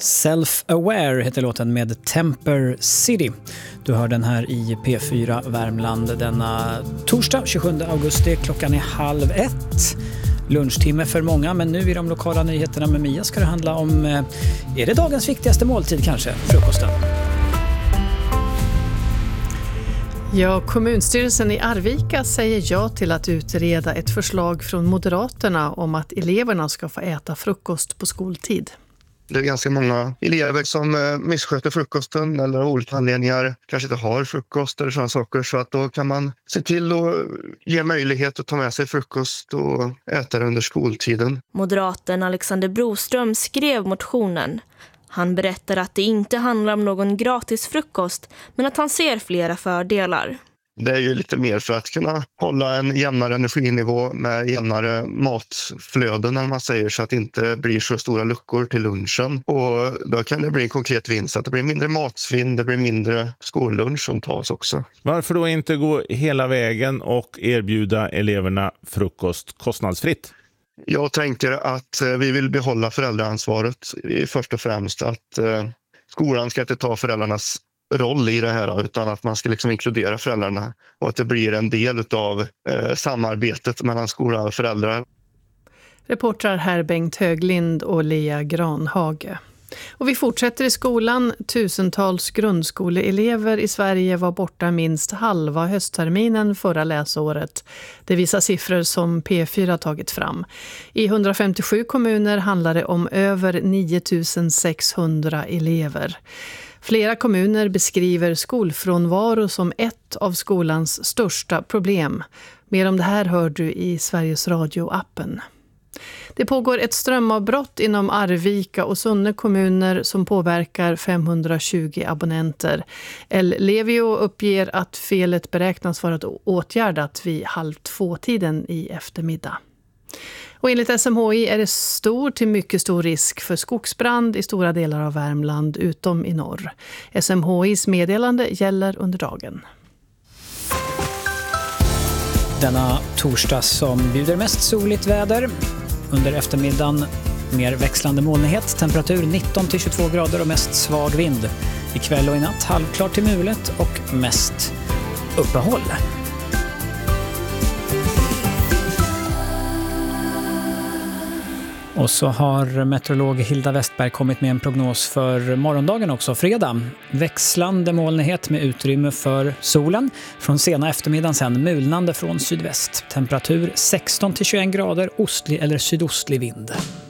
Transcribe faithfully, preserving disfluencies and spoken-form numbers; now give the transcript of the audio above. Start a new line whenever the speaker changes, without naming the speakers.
Self-Aware heter låten med Temper City. Du hör den här i P fyra Värmland denna torsdag tjugosjunde augusti. Klockan är halv ett. Lunchtimme för många, men nu i de lokala nyheterna med Mia ska det handla om, är det dagens viktigaste måltid kanske, frukosten?
Ja, kommunstyrelsen i Arvika säger ja till att utreda ett förslag från Moderaterna om att eleverna ska få äta frukost på skoltid.
Det är ganska många elever som missköter frukosten eller av olika anledningar kanske inte har frukost eller sådana saker, så att då kan man se till att ge möjlighet att ta med sig frukost och äta det under skoltiden.
Moderaten Alexander Broström skrev motionen. Han berättar att det inte handlar om någon gratis frukost, men att han ser flera fördelar.
Det är ju lite mer för att kunna hålla en jämnare energinivå med jämnare matflöden när man säger, så att det inte blir så stora luckor till lunchen. Och då kan det bli en konkret vinst att det blir mindre matsvinn, det blir mindre skollunch som tas också.
Varför då inte gå hela vägen och erbjuda eleverna frukost kostnadsfritt?
Jag tänker att vi vill behålla föräldraansvaret först och främst. Att eh, skolan ska inte ta föräldrarnas roll i det här, utan att man ska liksom inkludera föräldrarna och att det blir en del av eh, samarbetet mellan skola och föräldrar.
Reportrar här Bengt Höglind och Lea Granhage. Och vi fortsätter i skolan. Tusentals grundskoleelever i Sverige var borta minst halva höstterminen förra läsåret. Det visar siffror som P fyra tagit fram. I hundrafemtiosju kommuner handlar det om över nio tusen sexhundra elever. Flera kommuner beskriver skolfrånvaro som ett av skolans största problem. Mer om det här hör du i Sveriges Radio-appen. Det pågår ett strömavbrott inom Arvika och Sunne kommuner som påverkar femhundratjugo abonnenter. El-Levio uppger att felet beräknas vara åtgärdat vid halv två-tiden i eftermiddag. Och enligt S M H I är det stor till mycket stor risk för skogsbrand i stora delar av Värmland utom i norr. S M H I:s meddelande gäller under dagen.
Denna torsdag som bjuder mest soligt väder. Under eftermiddagen mer växlande molnighet, temperatur nitton till tjugotvå grader och mest svag vind. Ikväll och i natt halvklart till mulet och mest uppehåll. Och så har meteorolog Hilda Westberg kommit med en prognos för morgondagen också, fredag. Växlande molnighet med utrymme för solen. Från sena eftermiddagen sen mulnande från sydväst. Temperatur sexton till tjugoett grader, ostlig eller sydostlig vind.